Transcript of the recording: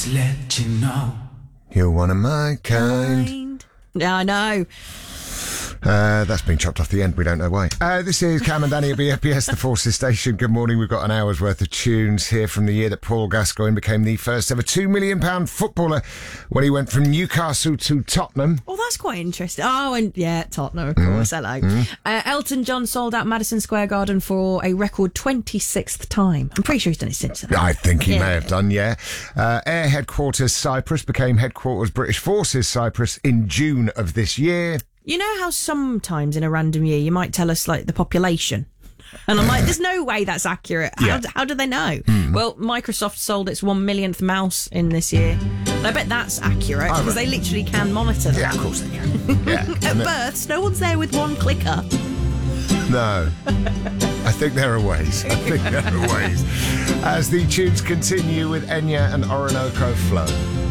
just let you know. You're one of my kind. Yeah, I know. That's been chopped off the end. We don't know why. This is Cam and Danny at BFBS, the Forces Station. Good morning. We've got an hour's worth of tunes here from the year that Paul Gascoigne became the first ever £2 million footballer when he went from Newcastle to Tottenham. Oh, that's quite interesting. Oh, and yeah, Tottenham, of course. Hello. Elton John sold out Madison Square Garden for a record 26th time. I'm pretty sure he's done it since then. I think he may have done, yeah. Air Headquarters Cyprus became Headquarters British Forces Cyprus in June of this year. You know how sometimes in a random year you might tell us, like, the population? And I'm like, there's no way that's accurate. How do they know? Well, Microsoft sold its 1 millionth mouse in this year. And I bet that's accurate, because they literally can monitor that. Yeah, of course they can. Yeah. At births, no one's there with one clicker. No. I think there are ways. As the tunes continue with Enya and Orinoco Flow.